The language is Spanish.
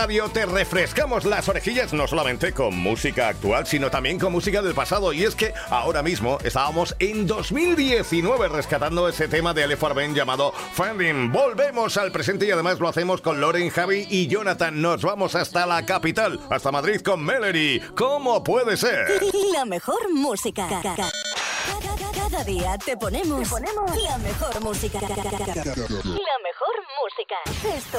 Radio te refrescamos las orejillas no solamente con música actual, sino también con música del pasado. Y es que ahora mismo estábamos en 2019 rescatando ese tema de Alef Arben llamado Finding. Volvemos al presente y además lo hacemos con Loren, Javi y Jonathan. Nos vamos hasta la capital, hasta Madrid con Melody. ¿Cómo puede ser? La mejor música. Cada día te ponemos la mejor música. La mejor música. Esto